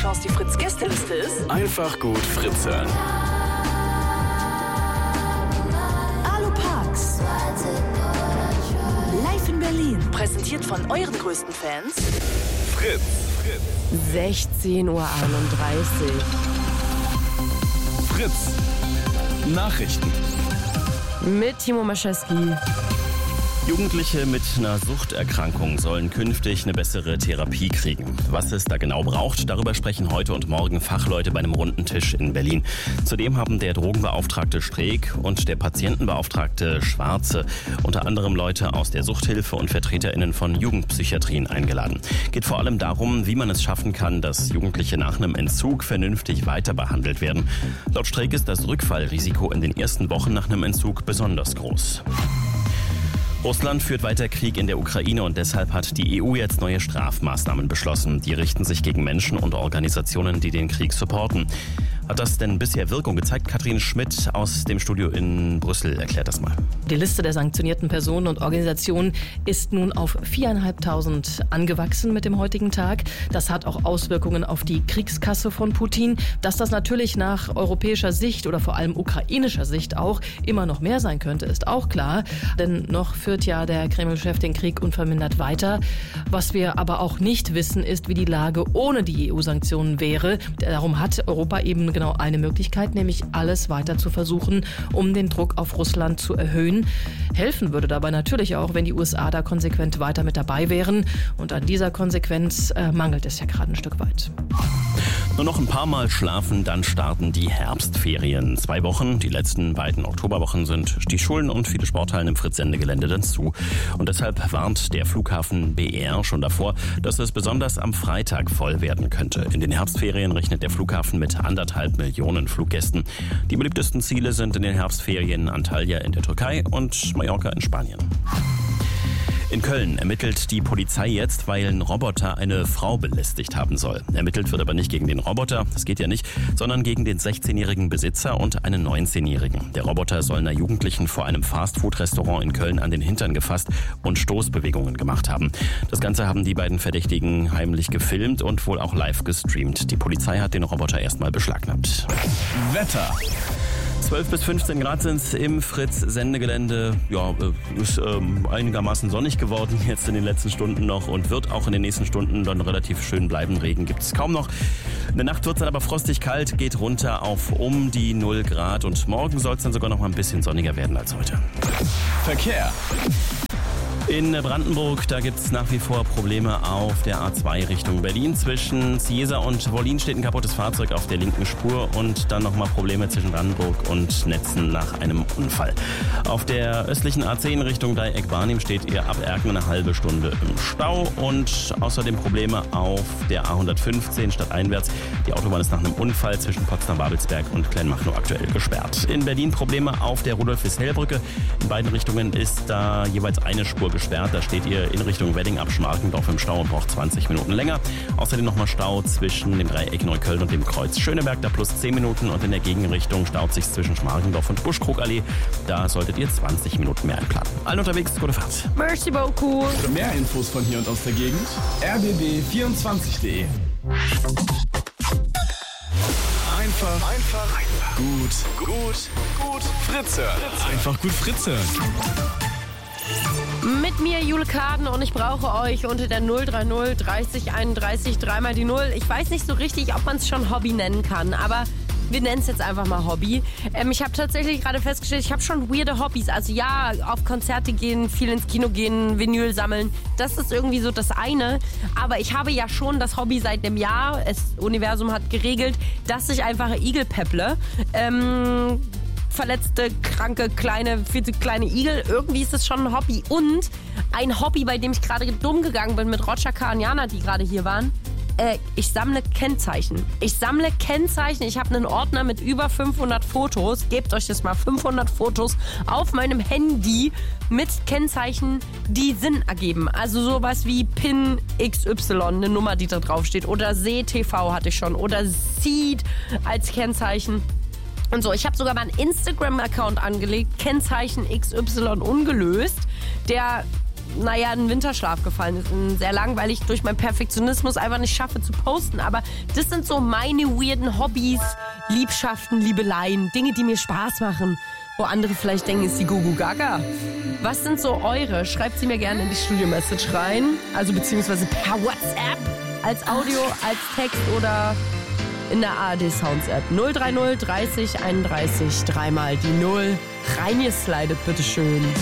raus die Fritz-Gästeliste ist? Einfach gut Fritz hören. Aloe Parks. Live in Berlin. Präsentiert von euren größten Fans. Fritz. 16:31 Uhr. Fritz. Nachrichten. Mit Timo Maschewski. Jugendliche mit einer Suchterkrankung sollen künftig eine bessere Therapie kriegen. Was es da genau braucht, darüber sprechen heute und morgen Fachleute bei einem runden Tisch in Berlin. Zudem haben der Drogenbeauftragte Streeck und der Patientenbeauftragte Schwarze unter anderem Leute aus der Suchthilfe und VertreterInnen von Jugendpsychiatrien eingeladen. Geht vor allem darum, wie man es schaffen kann, dass Jugendliche nach einem Entzug vernünftig weiter behandelt werden. Laut Streeck ist das Rückfallrisiko in den ersten Wochen nach einem Entzug besonders groß. Russland führt weiter Krieg in der Ukraine und deshalb hat die EU jetzt neue Strafmaßnahmen beschlossen. Die richten sich gegen Menschen und Organisationen, die den Krieg supporten. Hat das denn bisher Wirkung gezeigt? Katrin Schmidt aus dem Studio in Brüssel erklärt das mal. Die Liste der sanktionierten Personen und Organisationen ist nun auf 4.500 angewachsen mit dem heutigen Tag. Das hat auch Auswirkungen auf die Kriegskasse von Putin. Dass das natürlich nach europäischer Sicht oder vor allem ukrainischer Sicht auch immer noch mehr sein könnte, ist auch klar. Denn noch führt ja der Kreml-Chef den Krieg unvermindert weiter. Was wir aber auch nicht wissen, ist, wie die Lage ohne die EU-Sanktionen wäre. Darum hat Europa eben genau eine Möglichkeit, nämlich alles weiter zu versuchen, um den Druck auf Russland zu erhöhen. Helfen würde dabei natürlich auch, wenn die USA da konsequent weiter mit dabei wären. Und an dieser Konsequenz mangelt es ja gerade ein Stück weit. Nur noch ein paar Mal schlafen, dann starten die Herbstferien. 2 Wochen, die letzten beiden Oktoberwochen sind die Schulen und viele Sporthallen im Fritz-Sende-Gelände dann zu. Und deshalb warnt der Flughafen BR schon davor, dass es besonders am Freitag voll werden könnte. In den Herbstferien rechnet der Flughafen mit 1,5 Millionen Fluggästen. Die beliebtesten Ziele sind in den Herbstferien Antalya in der Türkei und Mallorca in Spanien. In Köln ermittelt die Polizei jetzt, weil ein Roboter eine Frau belästigt haben soll. Ermittelt wird aber nicht gegen den Roboter, das geht ja nicht, sondern gegen den 16-jährigen Besitzer und einen 19-jährigen. Der Roboter soll einer Jugendlichen vor einem Fastfood-Restaurant in Köln an den Hintern gefasst und Stoßbewegungen gemacht haben. Das Ganze haben die beiden Verdächtigen heimlich gefilmt und wohl auch live gestreamt. Die Polizei hat den Roboter erstmal beschlagnahmt. Wetter. 12 bis 15 Grad sind es im Fritz-Sendegelände. Ja, ist einigermaßen sonnig geworden jetzt in den letzten Stunden noch und wird auch in den nächsten Stunden dann relativ schön bleiben. Regen gibt es kaum noch. In der Nacht wird es dann aber frostig kalt, geht runter auf um die 0 Grad und morgen soll es dann sogar noch mal ein bisschen sonniger werden als heute. Verkehr. In Brandenburg, da gibt es nach wie vor Probleme auf der A2 Richtung Berlin. Zwischen Cieza und Wollin steht ein kaputtes Fahrzeug auf der linken Spur und dann nochmal Probleme zwischen Brandenburg und Netzen nach einem Unfall. Auf der östlichen A10 Richtung Dreieck-Barnim steht ihr ab Erken eine halbe Stunde im Stau und außerdem Probleme auf der A115 stadteinwärts. Die Autobahn ist nach einem Unfall zwischen Potsdam-Babelsberg und Kleinmachnow aktuell gesperrt. In Berlin Probleme auf der Rudolf-Wilhelm-Brücke. In beiden Richtungen ist da jeweils eine Spur gesperrt. Da steht ihr in Richtung Wedding ab Schmarkendorf im Stau und braucht 20 Minuten länger. Außerdem nochmal Stau zwischen dem Dreieck Neukölln und dem Kreuz Schöneberg, da plus 10 Minuten. Und in der Gegenrichtung staut sich zwischen Schmarkendorf und Buschkrugallee. Da solltet ihr 20 Minuten mehr einplanen. Allen unterwegs, gute Fahrt. Merci beaucoup. Mehr Infos von hier und aus der Gegend. rbb24.de. Einfach gut Fritz hören. Einfach gut Fritz hören. Mit mir Jule Kaden und ich brauche euch unter der 030 30 31 3 mal die 0. Ich weiß nicht so richtig, ob man es schon Hobby nennen kann, aber wir nennen es jetzt einfach mal Hobby. Ich habe tatsächlich gerade festgestellt, ich habe schon weirde Hobbys. Also ja, auf Konzerte gehen, viel ins Kino gehen, Vinyl sammeln. Das ist irgendwie so das eine. Aber ich habe ja schon das Hobby seit einem Jahr. Das Universum hat geregelt, dass ich einfach Igel pepple. Verletzte, kranke, viel zu kleine Igel. Irgendwie ist das schon ein Hobby. Und ein Hobby, bei dem ich gerade dumm gegangen bin mit Roger K. und Jana, die gerade hier waren. Ich sammle Kennzeichen. Ich habe einen Ordner mit über 500 Fotos. Gebt euch das mal, 500 Fotos auf meinem Handy mit Kennzeichen, die Sinn ergeben. Also sowas wie PIN XY, eine Nummer, die da drauf steht. Oder SETV hatte ich schon. Oder SEED als Kennzeichen. Und so, ich habe sogar mal einen Instagram-Account angelegt, Kennzeichen XY ungelöst, der in Winterschlaf gefallen ist. Sehr langweilig, durch meinen Perfektionismus einfach nicht schaffe zu posten. Aber das sind so meine weirden Hobbys, Liebschaften, Liebeleien, Dinge, die mir Spaß machen. Wo andere vielleicht denken, ist die Gugu Gaga. Was sind so eure? Schreibt sie mir gerne in die Studio-Message rein. Also beziehungsweise per WhatsApp, als Audio, als Text oder in der ARD Sounds App. 030 30 31 3 mal die 0. Reingeslidet, bitteschön.